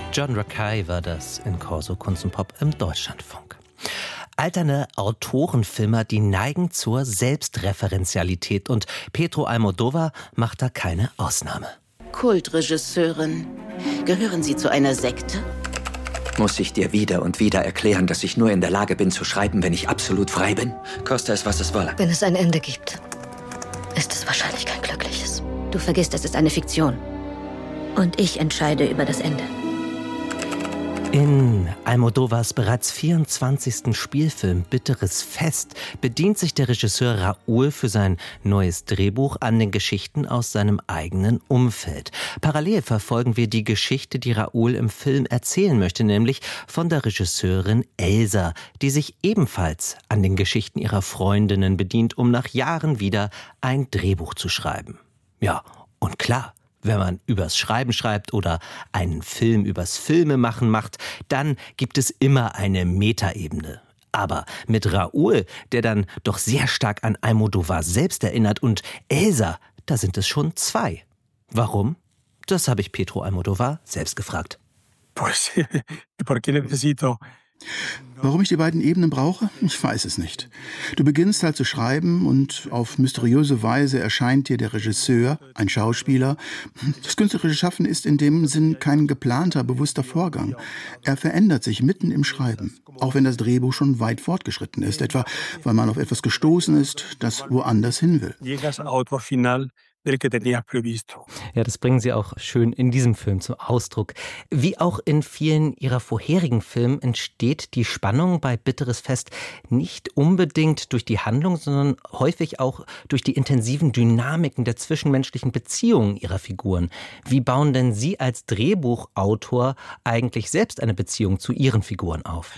John Rakei war das in Corso Kunst und Pop im Deutschlandfunk. Alterne Autorenfilmer, die neigen zur Selbstreferenzialität und Pedro Almodóvar macht da keine Ausnahme. Kultregisseurin, gehören Sie zu einer Sekte? Muss ich dir wieder und wieder erklären, dass ich nur in der Lage bin zu schreiben, wenn ich absolut frei bin? Koste es, was es wolle. Wenn es ein Ende gibt, ist es wahrscheinlich kein glückliches. Du vergisst, es ist eine Fiktion. Und ich entscheide über das Ende. In Almodóvars bereits 24. Spielfilm Bitteres Fest bedient sich der Regisseur Raúl für sein neues Drehbuch an den Geschichten aus seinem eigenen Umfeld. Parallel verfolgen wir die Geschichte, die Raúl im Film erzählen möchte, nämlich von der Regisseurin Elsa, die sich ebenfalls an den Geschichten ihrer Freundinnen bedient, um nach Jahren wieder ein Drehbuch zu schreiben. Ja, und klar, wenn man übers Schreiben schreibt oder einen Film übers Filmemachen macht, dann gibt es immer eine Metaebene. Aber mit Raúl, der dann doch sehr stark an Almodóvar selbst erinnert, und Elsa, da sind es schon zwei. Warum? Das habe ich Pedro Almodóvar selbst gefragt. Warum ich die beiden Ebenen brauche? Ich weiß es nicht. Du beginnst halt zu schreiben und auf mysteriöse Weise erscheint dir der Regisseur, ein Schauspieler. Das künstlerische Schaffen ist in dem Sinn kein geplanter, bewusster Vorgang. Er verändert sich mitten im Schreiben, auch wenn das Drehbuch schon weit fortgeschritten ist, etwa weil man auf etwas gestoßen ist, das woanders hin will. Ja, das bringen Sie auch schön in diesem Film zum Ausdruck. Wie auch in vielen Ihrer vorherigen Filmen entsteht die Spannung bei Bitteres Fest nicht unbedingt durch die Handlung, sondern häufig auch durch die intensiven Dynamiken der zwischenmenschlichen Beziehungen Ihrer Figuren. Wie bauen denn Sie als Drehbuchautor eigentlich selbst eine Beziehung zu Ihren Figuren auf?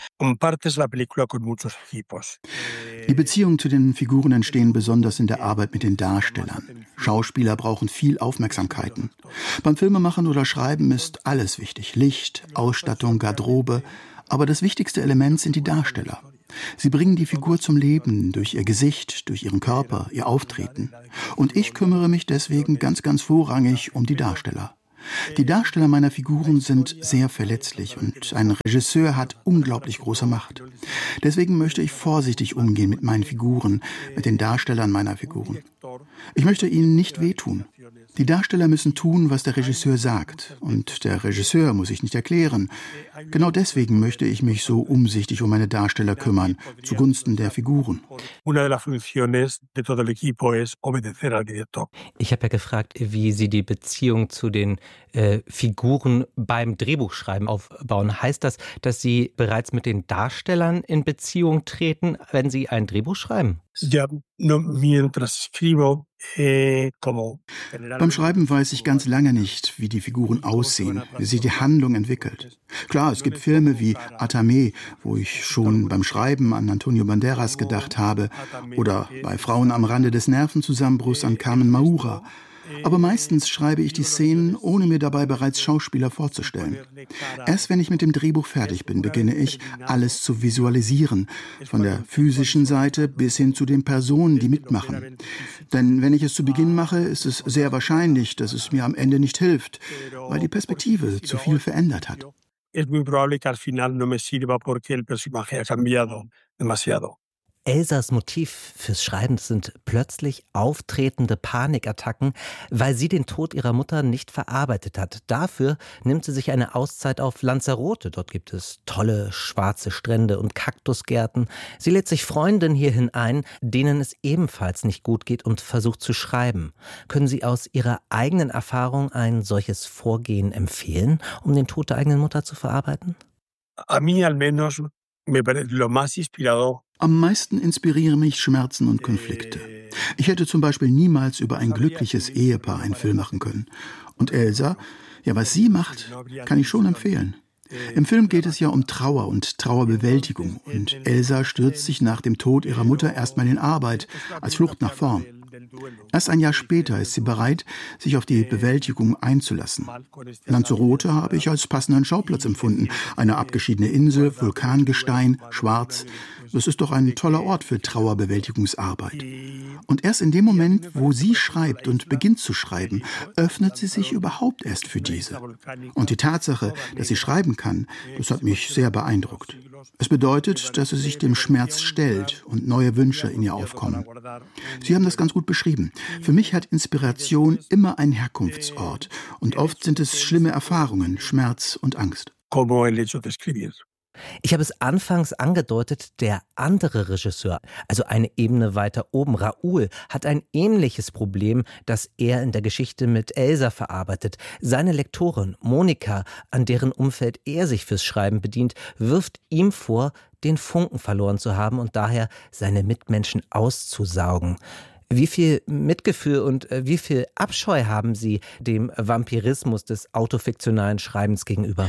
Die Beziehungen zu den Figuren entstehen besonders in der Arbeit mit den Darstellern. Schauspieler brauchen viel Aufmerksamkeiten. Beim Filmemachen oder Schreiben ist alles wichtig. Licht, Ausstattung, Garderobe. Aber das wichtigste Element sind die Darsteller. Sie bringen die Figur zum Leben durch ihr Gesicht, durch ihren Körper, ihr Auftreten. Und ich kümmere mich deswegen ganz, ganz vorrangig um die Darsteller. Die Darsteller meiner Figuren sind sehr verletzlich und ein Regisseur hat unglaublich große Macht. Deswegen möchte ich vorsichtig umgehen mit meinen Figuren, mit den Darstellern meiner Figuren. Ich möchte ihnen nicht wehtun. Die Darsteller müssen tun, was der Regisseur sagt. Und der Regisseur muss sich nicht erklären. Genau deswegen möchte ich mich so umsichtig um meine Darsteller kümmern, zugunsten der Figuren. Ich habe ja gefragt, wie Sie die Beziehung zu den Figuren beim Drehbuchschreiben aufbauen. Heißt das, dass Sie bereits mit den Darstellern in Beziehung treten, wenn Sie ein Drehbuch schreiben? Beim Schreiben weiß ich ganz lange nicht, wie die Figuren aussehen, wie sich die Handlung entwickelt. Klar, es gibt Filme wie Atame, wo ich schon beim Schreiben an Antonio Banderas gedacht habe, oder bei Frauen am Rande des Nervenzusammenbruchs an Carmen Maura. Aber meistens schreibe ich die Szenen, ohne mir dabei bereits Schauspieler vorzustellen. Erst wenn ich mit dem Drehbuch fertig bin, beginne ich, alles zu visualisieren, von der physischen Seite bis hin zu den Personen, die mitmachen. Denn wenn ich es zu Beginn mache, ist es sehr wahrscheinlich, dass es mir am Ende nicht hilft, weil die Perspektive zu viel verändert hat. Elsas Motiv fürs Schreiben sind plötzlich auftretende Panikattacken, weil sie den Tod ihrer Mutter nicht verarbeitet hat. Dafür nimmt sie sich eine Auszeit auf Lanzarote. Dort gibt es tolle schwarze Strände und Kaktusgärten. Sie lädt sich Freundinnen hierhin ein, denen es ebenfalls nicht gut geht, und versucht zu schreiben. Können Sie aus Ihrer eigenen Erfahrung ein solches Vorgehen empfehlen, um den Tod der eigenen Mutter zu verarbeiten? Am meisten inspirieren mich Schmerzen und Konflikte. Ich hätte zum Beispiel niemals über ein glückliches Ehepaar einen Film machen können. Und Elsa, ja, was sie macht, kann ich schon empfehlen. Im Film geht es ja um Trauer und Trauerbewältigung. Und Elsa stürzt sich nach dem Tod ihrer Mutter erstmal in Arbeit, als Flucht nach vorn. Erst ein Jahr später ist sie bereit, sich auf die Bewältigung einzulassen. Lanzarote habe ich als passenden Schauplatz empfunden. Eine abgeschiedene Insel, Vulkangestein, schwarz. Das ist doch ein toller Ort für Trauerbewältigungsarbeit. Und erst in dem Moment, wo sie schreibt und beginnt zu schreiben, öffnet sie sich überhaupt erst für diese. Und die Tatsache, dass sie schreiben kann, das hat mich sehr beeindruckt. Es bedeutet, dass sie sich dem Schmerz stellt und neue Wünsche in ihr aufkommen. Sie haben das ganz gut beschrieben. Für mich hat Inspiration immer einen Herkunftsort. Und oft sind es schlimme Erfahrungen, Schmerz und Angst. Ich habe es anfangs angedeutet, der andere Regisseur, also eine Ebene weiter oben, Raúl, hat ein ähnliches Problem, das er in der Geschichte mit Elsa verarbeitet. Seine Lektorin, Monika, an deren Umfeld er sich fürs Schreiben bedient, wirft ihm vor, den Funken verloren zu haben und daher seine Mitmenschen auszusaugen. Wie viel Mitgefühl und wie viel Abscheu haben Sie dem Vampirismus des autofiktionalen Schreibens gegenüber?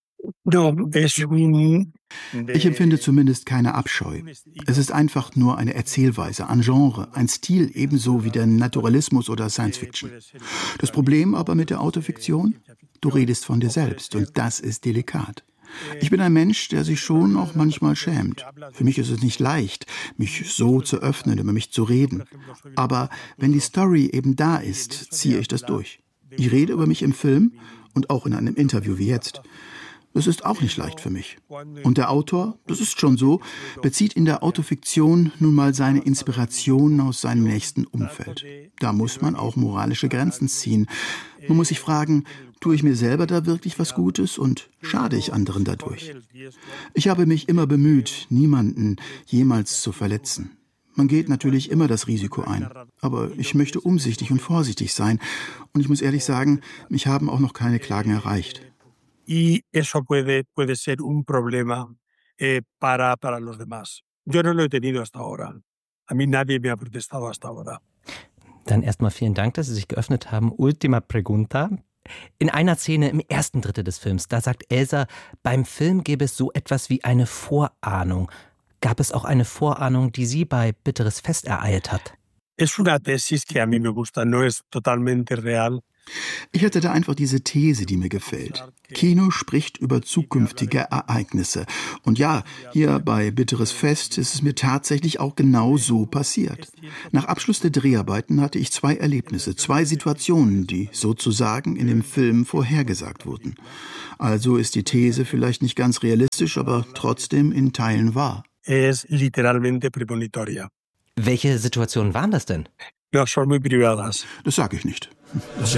Ich empfinde zumindest keine Abscheu. Es ist einfach nur eine Erzählweise, ein Genre, ein Stil, ebenso wie der Naturalismus oder Science Fiction. Das Problem aber mit der Autofiktion? Du redest von dir selbst und das ist delikat. Ich bin ein Mensch, der sich schon auch manchmal schämt. Für mich ist es nicht leicht, mich so zu öffnen, über mich zu reden. Aber wenn die Story eben da ist, ziehe ich das durch. Ich rede über mich im Film und auch in einem Interview wie jetzt. Das ist auch nicht leicht für mich. Und der Autor, das ist schon so, bezieht in der Autofiktion nun mal seine Inspiration aus seinem nächsten Umfeld. Da muss man auch moralische Grenzen ziehen. Man muss sich fragen, tue ich mir selber da wirklich was Gutes und schade ich anderen dadurch? Ich habe mich immer bemüht, niemanden jemals zu verletzen. Man geht natürlich immer das Risiko ein, aber ich möchte umsichtig und vorsichtig sein. Und ich muss ehrlich sagen, mich haben auch noch keine Klagen erreicht. Y eso puede ser un problema para los demás. Yo no lo he tenido hasta ahora. A mí nadie me ha protestado hasta ahora. Dann erstmal vielen Dank, dass Sie sich geöffnet haben. Ultima Pregunta. In einer Szene im ersten Drittel des Films, da sagt Elsa, beim Film gäbe es so etwas wie eine Vorahnung. Gab es auch eine Vorahnung, die Sie bei Bitteres Fest ereilt hat? Es una tesis que a mí me gusta, no es totalmente real. Ich hätte da einfach diese These, die mir gefällt. Kino spricht über zukünftige Ereignisse. Und ja, hier bei Bitteres Fest ist es mir tatsächlich auch genau so passiert. Nach Abschluss der Dreharbeiten hatte ich 2 Erlebnisse, 2 Situationen, die sozusagen in dem Film vorhergesagt wurden. Also ist die These vielleicht nicht ganz realistisch, aber trotzdem in Teilen wahr. Es literalmente premonitoria. Welche Situationen waren das denn? No, son muy privadas. Das sage ich nicht. O sea,